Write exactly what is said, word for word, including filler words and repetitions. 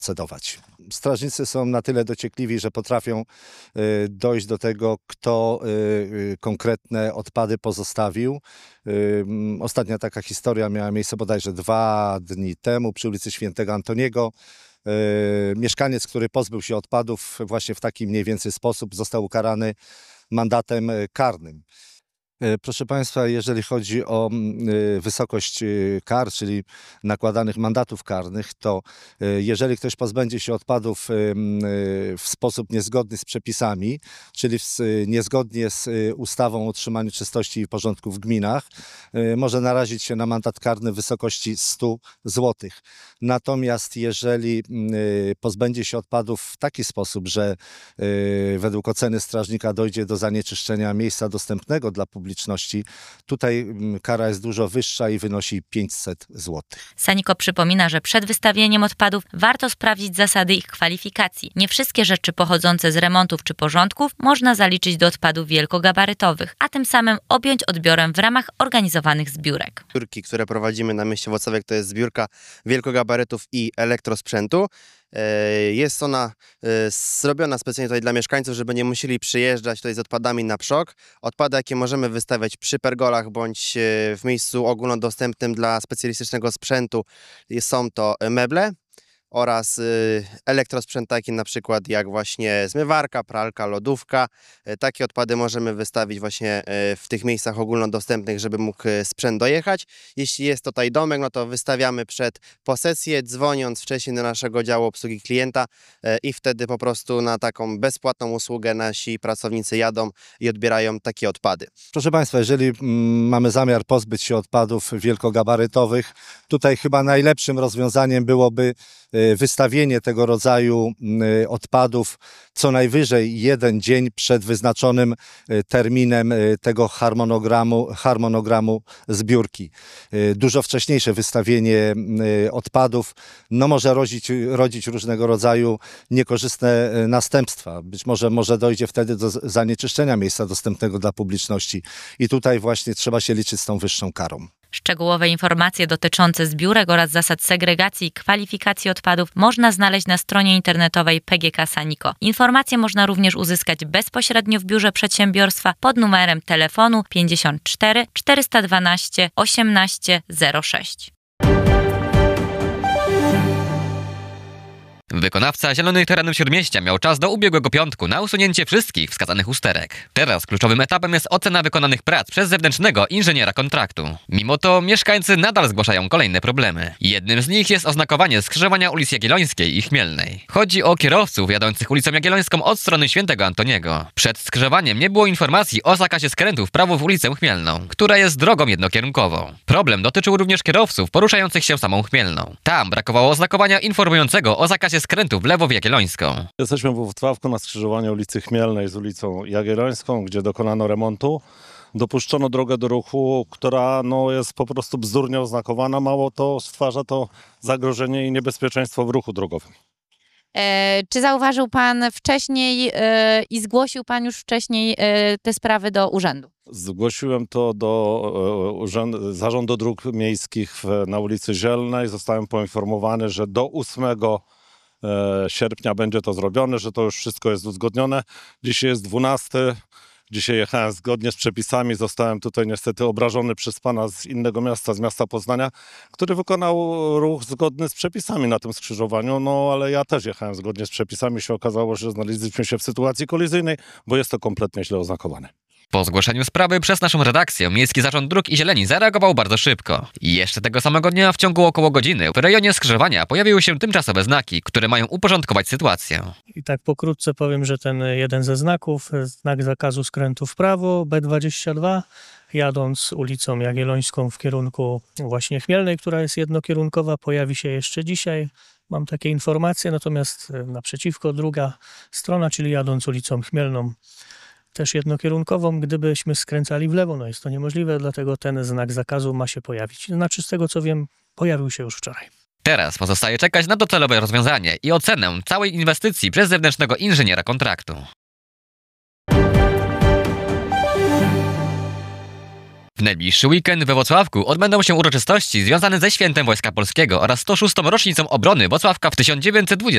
procedować. Strażnicy są na tyle dociekliwi, że potrafią dojść do tego, kto konkretne odpady pozostawił. Ostatnia taka historia miała miejsce bodajże dwa dni temu przy ulicy Świętego Antoniego. Mieszkaniec, który pozbył się odpadów właśnie w taki mniej więcej sposób, został ukarany mandatem karnym. Proszę Państwa, jeżeli chodzi o wysokość kar, czyli nakładanych mandatów karnych, to jeżeli ktoś pozbędzie się odpadów w sposób niezgodny z przepisami, czyli niezgodnie z ustawą o utrzymaniu czystości i porządku w gminach, może narazić się na mandat karny w wysokości stu złotych. Natomiast jeżeli pozbędzie się odpadów w taki sposób, że według oceny strażnika dojdzie do zanieczyszczenia miejsca dostępnego dla publiczności, tutaj kara jest dużo wyższa i wynosi pięćset złotych. Saniko przypomina, że przed wystawieniem odpadów warto sprawdzić zasady ich kwalifikacji. Nie wszystkie rzeczy pochodzące z remontów czy porządków można zaliczyć do odpadów wielkogabarytowych, a tym samym objąć odbiorem w ramach organizowanych zbiórek. Zbiórki, które prowadzimy na mieście Włocławek, to jest zbiórka wielkogabarytów i elektrosprzętu. Jest ona zrobiona specjalnie tutaj dla mieszkańców, żeby nie musieli przyjeżdżać tutaj z odpadami na przok. Odpady, jakie możemy wystawiać przy pergolach bądź w miejscu ogólnodostępnym dla specjalistycznego sprzętu, są to meble oraz elektrosprzęt taki na przykład jak właśnie zmywarka, pralka, lodówka. Takie odpady możemy wystawić właśnie w tych miejscach ogólnodostępnych, żeby mógł sprzęt dojechać. Jeśli jest tutaj domek, no to wystawiamy przed posesję, dzwoniąc wcześniej do naszego działu obsługi klienta i wtedy po prostu na taką bezpłatną usługę nasi pracownicy jadą i odbierają takie odpady. Proszę Państwa, jeżeli mamy zamiar pozbyć się odpadów wielkogabarytowych, tutaj chyba najlepszym rozwiązaniem byłoby wystawienie tego rodzaju odpadów co najwyżej jeden dzień przed wyznaczonym terminem tego harmonogramu, harmonogramu zbiórki. Dużo wcześniejsze wystawienie odpadów no może rodzić, rodzić różnego rodzaju niekorzystne następstwa. Być może, może dojdzie wtedy do zanieczyszczenia miejsca dostępnego dla publiczności i tutaj właśnie trzeba się liczyć z tą wyższą karą. Szczegółowe informacje dotyczące zbiórek oraz zasad segregacji i kwalifikacji odpadów można znaleźć na stronie internetowej P G K Saniko. Informacje można również uzyskać bezpośrednio w biurze przedsiębiorstwa pod numerem telefonu pięćdziesiąt cztery czterysta dwanaście osiemnaście zero sześć. Wykonawca Zielonych Terenów Śródmieścia miał czas do ubiegłego piątku na usunięcie wszystkich wskazanych usterek. Teraz kluczowym etapem jest ocena wykonanych prac przez zewnętrznego inżyniera kontraktu. Mimo to mieszkańcy nadal zgłaszają kolejne problemy. Jednym z nich jest oznakowanie skrzyżowania ulic Jagiellońskiej i Chmielnej. Chodzi o kierowców jadących ulicą Jagiellońską od strony Świętego Antoniego. Przed skrzyżowaniem nie było informacji o zakazie skrętu w prawo w ulicę Chmielną, która jest drogą jednokierunkową. Problem dotyczył również kierowców poruszających się samą Chmielną. Tam brakowało oznakowania informującego o zakazie skrętu w lewo w Jagiellońską. Jesteśmy w Włocławku na skrzyżowaniu ulicy Chmielnej z ulicą Jagiellońską, gdzie dokonano remontu. Dopuszczono drogę do ruchu, która no, jest po prostu bzdurnie oznakowana. Mało to stwarza to zagrożenie i niebezpieczeństwo w ruchu drogowym. E, czy zauważył Pan wcześniej e, i zgłosił Pan już wcześniej e, te sprawy do urzędu? Zgłosiłem to do e, urzędu, Zarządu Dróg Miejskich w, na ulicy Zielnej. Zostałem poinformowany, że do ósmego sierpnia będzie to zrobione, że to już wszystko jest uzgodnione. Dzisiaj jest dwunasty. Dzisiaj jechałem zgodnie z przepisami. Zostałem tutaj niestety obrażony przez pana z innego miasta, z miasta Poznania, który wykonał ruch zgodny z przepisami na tym skrzyżowaniu. No ale ja też jechałem zgodnie z przepisami. Się okazało, że znaleźliśmy się w sytuacji kolizyjnej, bo jest to kompletnie źle oznakowane. Po zgłoszeniu sprawy przez naszą redakcję Miejski Zarząd Dróg i Zieleni zareagował bardzo szybko. I jeszcze tego samego dnia w ciągu około godziny w rejonie skrzyżowania pojawiły się tymczasowe znaki, które mają uporządkować sytuację. I tak pokrótce powiem, że ten jeden ze znaków, znak zakazu skrętu w prawo, B dwadzieścia dwa, jadąc ulicą Jagiellońską w kierunku właśnie Chmielnej, która jest jednokierunkowa, pojawi się jeszcze dzisiaj. Mam takie informacje, natomiast naprzeciwko druga strona, czyli jadąc ulicą Chmielną, też jednokierunkową, gdybyśmy skręcali w lewo, no jest to niemożliwe, dlatego ten znak zakazu ma się pojawić. Znaczy z tego co wiem, pojawił się już wczoraj. Teraz pozostaje czekać na docelowe rozwiązanie i ocenę całej inwestycji przez zewnętrznego inżyniera kontraktu. W najbliższy weekend we Włocławku odbędą się uroczystości związane ze Świętem Wojska Polskiego oraz sto szóstą rocznicą obrony Włocławka w tysiąc dziewięćset dwudziestym